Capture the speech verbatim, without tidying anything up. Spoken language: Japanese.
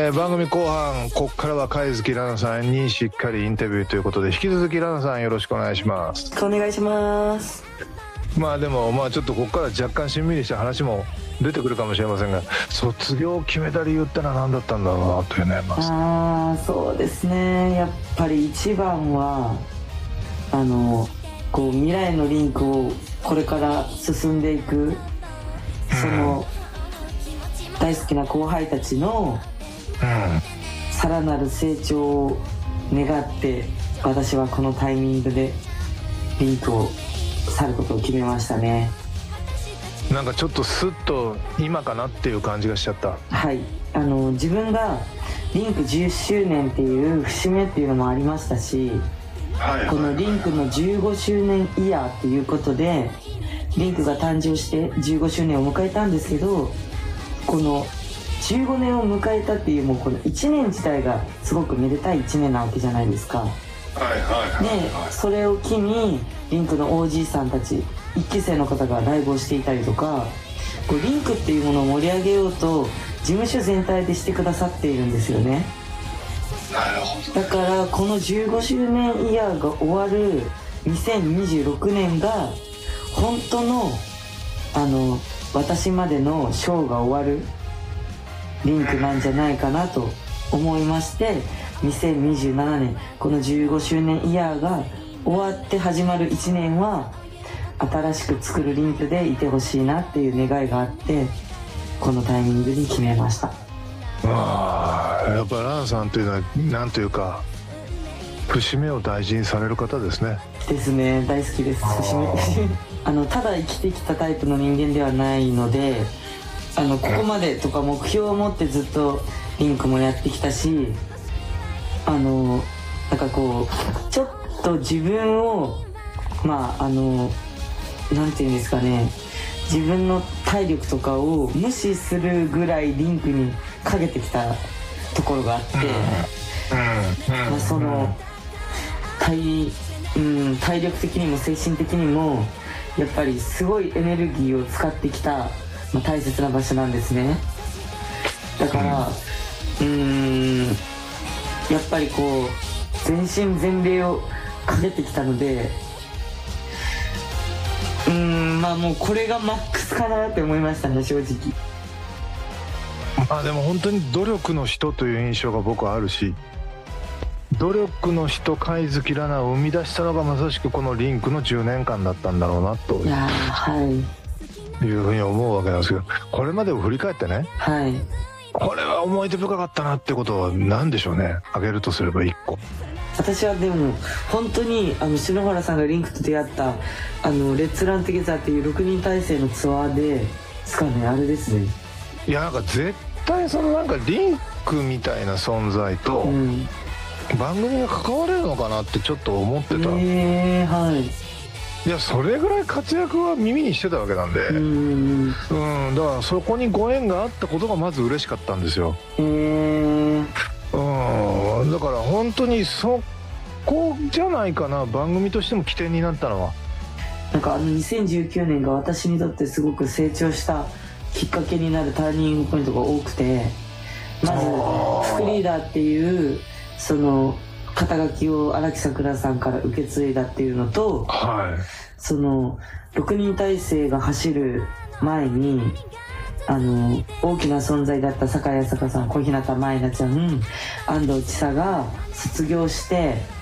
えー、番組後半ここからは貝月ラナさんにしっかりインタビューということで、引き続きラナさんよろしくお願いします。 お願いします。 まあでもまあちょっとここから若干しんみりした話も出てくるかもしれませんが、卒業を決めた理由ってのは何だったんだろうなというね、まああそうですね、やっぱり一番はあのこう未来のリンクをこれから進んでいく、その、うん、大好きな後輩たちの、うん、さらなる成長を願って私はこのタイミングでリンクを去ることを決めましたね。 なんかちょっとスッと今かなっていう感じがしちゃった。 はい、あの自分がリンクじゅっしゅうねんっていう節目っていうのもありましたし、はいはいはい、このリンクのじゅうごしゅうねんイヤーっていうことでリンクが誕生してじゅうごしゅうねんを迎えたんですけど、このじゅうごねんを迎えたっていうもうこのいちねん自体がすごくめでたいいちねんなわけじゃないですか。 はいはいはいはい、 でそれを機にリンクの オージー さんたちいっき生の方がライブをしていたりとか、こうリンクっていうものを盛り上げようと事務所全体でしてくださっているんですよね。 なるほど。 だからこのじゅうごしゅうねんイヤーが終わるにせんにじゅうろくねんが本当のあの私までのショーが終わるリンクなんじゃないかなと思いまして、にせんにじゅうななねんこのじゅうごしゅうねんイヤーが終わって始まるいちねんは新しく作るリンクでいてほしいなっていう願いがあって、このタイミングに決めました。 ああ、やっぱランさんというのはなんというか節目を大事にされる方ですね。 ですね、大好きです。節目あのただ生きてきたタイプの人間ではないので、あのここまでとか目標を持ってずっとリンクもやってきたし、あのなんかこうちょっと自分をまああのなんていうんですかね、自分の体力とかを無視するぐらいリンクにかけてきたところがあって、まあ、その 体、うん、体力的にも精神的にもやっぱりすごいエネルギーを使ってきた、まあ、大切な場所なんですね。だからうーんやっぱりこう全身全霊をかけてきたので、うーんまあもうこれがマックスかなって思いましたね、正直。 あでも本当に努力の人という印象が僕はあるし、努力の人貝月ラナを生み出したのがまさしくこのリンクのじゅうねんかんだったんだろうなといや、はい、 いうふうに思うわけなんですけど、これまでを振り返ってね、 はい、 これは思い出深かったなってことは何でしょうね、挙げるとすればいっこ。 私はでも本当にあの篠原さんがリンクと出会ったあのレッツラントゥゲザーっていうろくにん体制のツアーですかね、あれですね。 いやなんか絶対そのなんかリンクみたいな存在と、うん、番組が関われるのかなってちょっと思ってた。 えー、はい。 いやそれぐらい活躍は耳にしてたわけなんで、うん、うん、だからそこにご縁があったことがまず嬉しかったんですよ。 えーうん、だから本当にそこじゃないかな、番組としても起点になったのは。 なんかあのにせんじゅうきゅうねんが私にとってすごく成長したきっかけになるターニングポイントが多くて、まず副リーダーっていうその肩書きを荒木さくらさんから受け継いだっていうのと、 はい、 そのろくにん体制が走る前にあの大きな存在だった酒井朝香さん、小日向舞菜ちゃん、安藤千沙が卒業して